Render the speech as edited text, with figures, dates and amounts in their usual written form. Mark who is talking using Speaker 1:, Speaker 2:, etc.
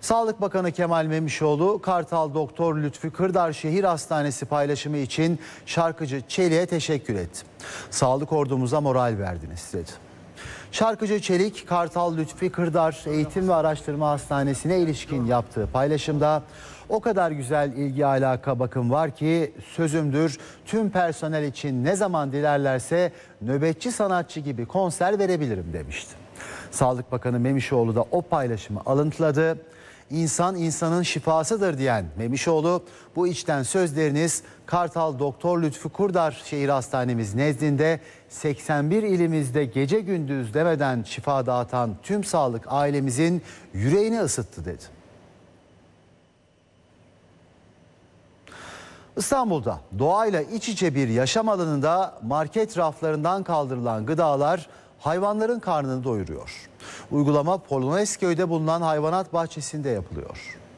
Speaker 1: Sağlık Bakanı Kemal Memişoğlu, Kartal Doktor Lütfü Kırdar Şehir Hastanesi paylaşımı için şarkıcı Çelik'e teşekkür etti. Sağlık ordumuza moral verdiniz dedi. Şarkıcı Çelik, Kartal Lütfü Kırdar Eğitim ve Araştırma Hastanesi'ne ilişkin yaptığı paylaşımda "O kadar güzel ilgi alaka bakım var ki sözümdür, tüm personel için ne zaman dilerlerse nöbetçi sanatçı gibi konser verebilirim" demişti. Sağlık Bakanı Memişoğlu da o paylaşımı alıntıladı. "İnsan insanın şifasıdır" diyen Memişoğlu, "Bu içten sözleriniz Kartal Doktor Lütfü Kırdar Şehir Hastanemiz nezdinde 81 ilimizde gece gündüz demeden şifa dağıtan tüm sağlık ailemizin yüreğini ısıttı" dedi. İstanbul'da doğayla iç içe bir yaşam alanında market raflarından kaldırılan gıdalar hayvanların karnını doyuruyor. Uygulama Polonezköy'de bulunan hayvanat bahçesinde yapılıyor.